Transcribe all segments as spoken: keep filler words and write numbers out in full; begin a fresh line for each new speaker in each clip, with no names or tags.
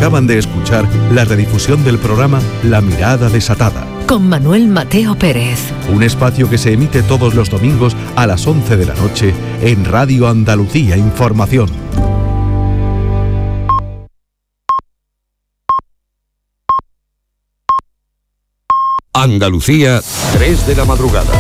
Acaban de escuchar la redifusión del programa La Mirada Desatada,
con Manuel Mateo Pérez.
Un espacio que se emite todos los domingos a las once de la noche en Radio Andalucía Información.
Andalucía, tres de la madrugada.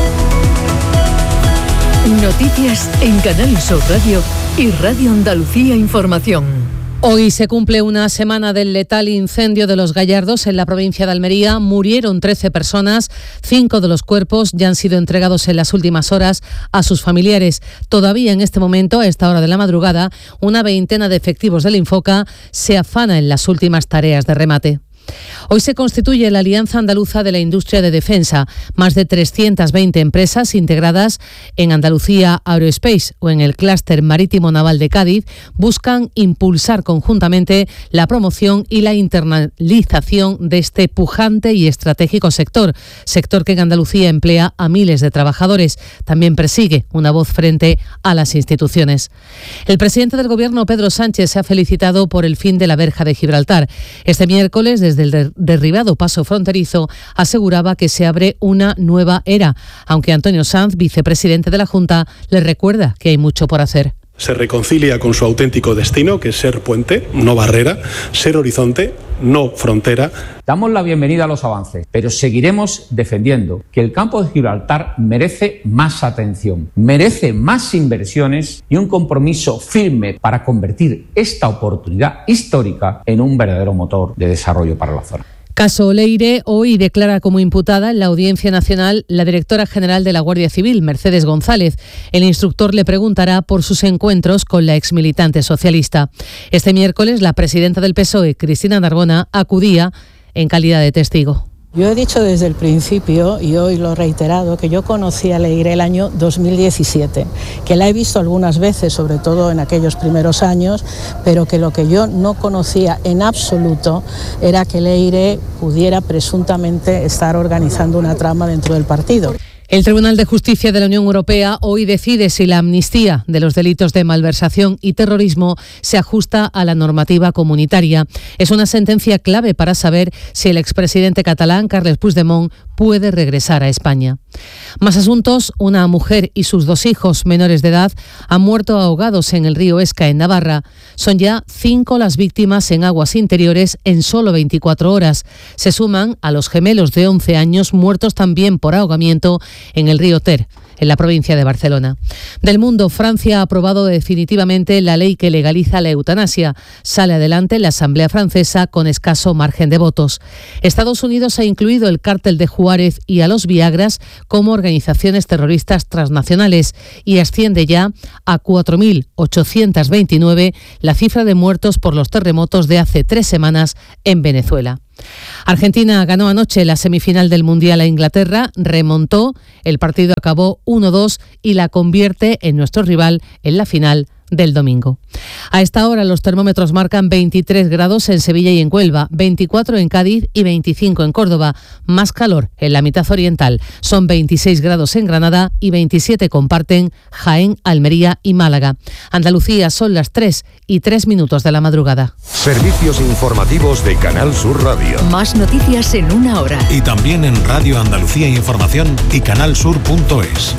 Noticias en Canal Sur Radio y Radio Andalucía Información.
Hoy se cumple una semana del letal incendio de Los Gallardos en la provincia de Almería. Murieron trece personas, cinco de los cuerpos ya han sido entregados en las últimas horas a sus familiares. Todavía en este momento, a esta hora de la madrugada, una veintena de efectivos del Infoca se afana en las últimas tareas de remate. Hoy se constituye la Alianza Andaluza de la Industria de Defensa, más de trescientas veinte empresas integradas en Andalucía Aerospace o en el clúster marítimo naval de Cádiz buscan impulsar conjuntamente la promoción y la internalización de este pujante y estratégico sector, sector que en Andalucía emplea a miles de trabajadores. También persigue una voz frente a las instituciones. El presidente del Gobierno, Pedro Sánchez, se ha felicitado por el fin de la verja de Gibraltar. Este miércoles, desde el derribado paso fronterizo, aseguraba que se abre una nueva era, aunque Antonio Sanz, vicepresidente de la Junta, le recuerda que hay mucho por hacer.
Se reconcilia con su auténtico destino, que es ser puente, no barrera, ser horizonte, no frontera.
Damos la bienvenida a los avances, pero seguiremos defendiendo que el campo de Gibraltar merece más atención, merece más inversiones y un compromiso firme para convertir esta oportunidad histórica en un verdadero motor de desarrollo para la zona.
Caso Leire. Hoy declara como imputada en la Audiencia Nacional la directora general de la Guardia Civil, Mercedes González. El instructor le preguntará por sus encuentros con la exmilitante socialista. Este miércoles, la presidenta del P S O E, Cristina Narbona, acudía en calidad de testigo.
Yo he dicho desde el principio, y hoy lo he reiterado, que yo conocí a Leire el año dos mil diecisiete, que la he visto algunas veces, sobre todo en aquellos primeros años, pero que lo que yo no conocía en absoluto era que Leire pudiera presuntamente estar organizando una trama dentro del partido.
El Tribunal de Justicia de la Unión Europea hoy decide si la amnistía de los delitos de malversación y terrorismo se ajusta a la normativa comunitaria. Es una sentencia clave para saber si el expresidente catalán, Carles Puigdemont, puede regresar a España. Más asuntos. Una mujer y sus dos hijos menores de edad han muerto ahogados en el río Esca, en Navarra. Son ya cinco las víctimas en aguas interiores en solo veinticuatro horas. Se suman a los gemelos de once años muertos también por ahogamiento en el río Ter, en la provincia de Barcelona. Del mundo, Francia ha aprobado definitivamente la ley que legaliza la eutanasia. Sale adelante la Asamblea Francesa con escaso margen de votos. Estados Unidos ha incluido el cártel de Juárez y a los Viagras como organizaciones terroristas transnacionales y asciende ya a cuatro mil ochocientos veintinueve la cifra de muertos por los terremotos de hace tres semanas en Venezuela. Argentina ganó anoche la semifinal del Mundial a Inglaterra, remontó, el partido acabó uno dos y la convierte en nuestro rival en la final del domingo. A esta hora los termómetros marcan veintitrés grados en Sevilla y en Huelva, veinticuatro en Cádiz y veinticinco en Córdoba. Más calor en la mitad oriental. Son veintiséis grados en Granada y veintisiete comparten Jaén, Almería y Málaga. Andalucía, son las tres y tres minutos de la madrugada.
Servicios informativos de Canal Sur Radio.
Más noticias en una hora.
Y también en Radio Andalucía Información y canalsur punto es.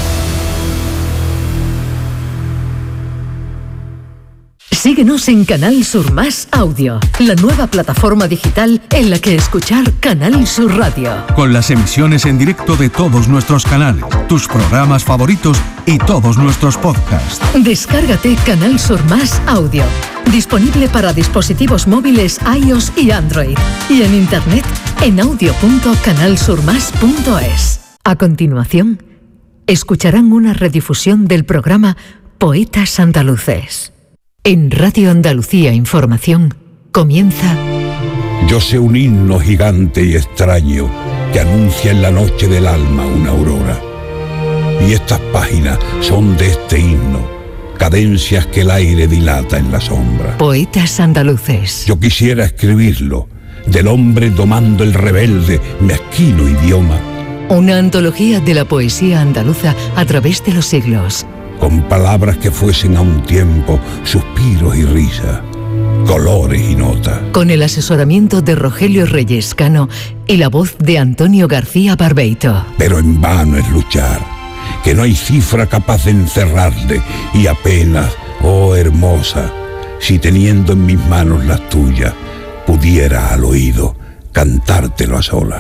Síguenos en Canal Sur Más Audio, la nueva plataforma digital en la que escuchar Canal Sur Radio.
Con las emisiones en directo de todos nuestros canales, tus programas favoritos y todos nuestros podcasts.
Descárgate Canal Sur Más Audio, disponible para dispositivos móviles iOS y Android, y en internet en audio punto canal sur más punto es. A continuación, escucharán una redifusión del programa Poetas Andaluces. En Radio Andalucía Información comienza...
Yo sé un himno gigante y extraño que anuncia en la noche del alma una aurora. Y estas páginas son de este himno, cadencias que el aire dilata en la sombra.
Poetas Andaluces.
Yo quisiera escribirlo, del hombre domando el rebelde, mezquino idioma.
Una antología de la poesía andaluza a través de los siglos.
Con palabras que fuesen a un tiempo suspiros y risa, colores y notas.
Con el asesoramiento de Rogelio Reyes Cano y la voz de Antonio García Barbeito.
Pero en vano es luchar, que no hay cifra capaz de encerrarle, y apenas, oh hermosa, si teniendo en mis manos las tuyas, pudiera al oído cantártelo a solas.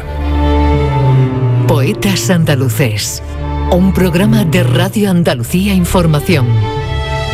Poetas Andaluces, un programa de Radio Andalucía Información.